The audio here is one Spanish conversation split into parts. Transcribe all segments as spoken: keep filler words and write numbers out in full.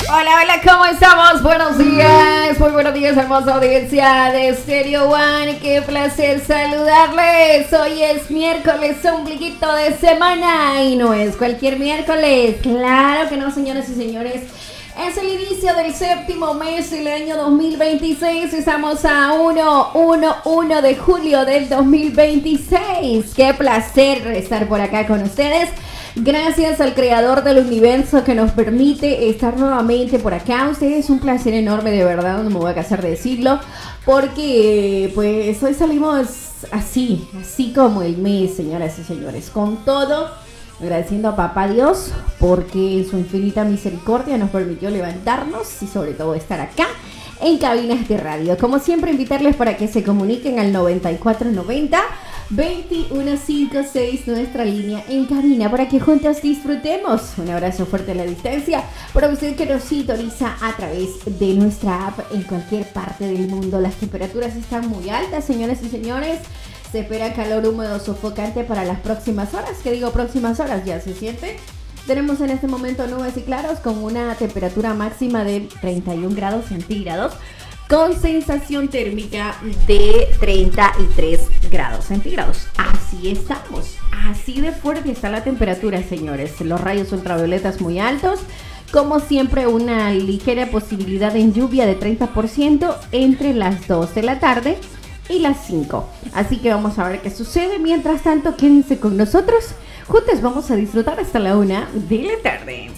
Hola, hola, ¿cómo estamos? Buenos días, muy buenos días, hermosa audiencia de Stereo One. Qué placer saludarles. Hoy es miércoles, ombliguito de semana y no es cualquier miércoles. Claro que no, señoras y señores. Es el inicio del séptimo mes del año dos mil veintiséis. Estamos a uno, uno, uno de julio del dos mil veintiséis. Qué placer estar por acá con ustedes. Gracias al creador del universo que nos permite estar nuevamente por acá. Ustedes es un placer enorme, de verdad, no me voy a cansar de decirlo, porque pues hoy salimos así, así como el mes, señoras y señores, con todo, agradeciendo a Papá Dios porque en su infinita misericordia nos permitió levantarnos y sobre todo estar acá en cabinas de radio. Como siempre, invitarles para que se comuniquen al noventa y cuatro noventa veintiuno cincuenta y seis, nuestra línea en cabina, para que juntos disfrutemos. Un abrazo fuerte a la distancia para usted que nos sintoniza a través de nuestra app en cualquier parte del mundo. Las temperaturas están muy altas, señoras y señores. Se espera calor húmedo sofocante para las próximas horas. ¿Qué digo próximas horas? Ya se siente. Tenemos en este momento nubes y claros con una temperatura máxima de treinta y un grados centígrados, con sensación térmica de treinta y tres grados centígrados. Así estamos, así de fuerte está la temperatura, señores. Los rayos ultravioletas muy altos. Como siempre, una ligera posibilidad de lluvia de treinta por ciento entre las dos de la tarde y las cinco. Así que vamos a ver qué sucede. Mientras tanto, quédense con nosotros. Juntos vamos a disfrutar hasta la una de la tarde.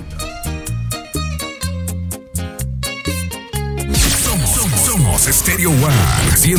Somos, somos, somos Stereo One.